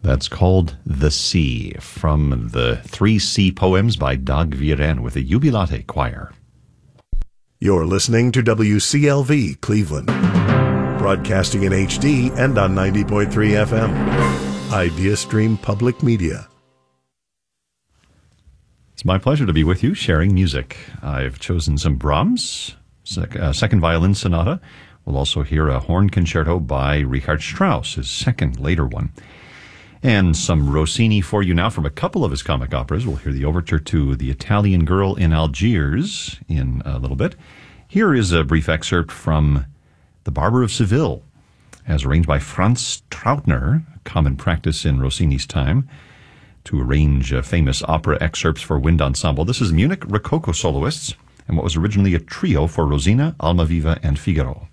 That's called The Sea, from the 3 Sea Poems by Dag Viren with the Jubilate Choir. You're listening to WCLV Cleveland, broadcasting in HD and on 90.3 FM. IdeaStream Public Media. It's my pleasure to be with you, sharing music. I've chosen some Brahms, second violin sonata. We'll also hear a horn concerto by Richard Strauss, his second later one. And some Rossini for you now from a couple of his comic operas. We'll hear the overture to The Italian Girl in Algiers in a little bit. Here is a brief excerpt from The Barber of Seville, as arranged by Franz Trautner, a common practice in Rossini's time, to arrange famous opera excerpts for wind ensemble. This is Munich Rococo soloists, and what was originally a trio for Rosina, Almaviva, and Figaro.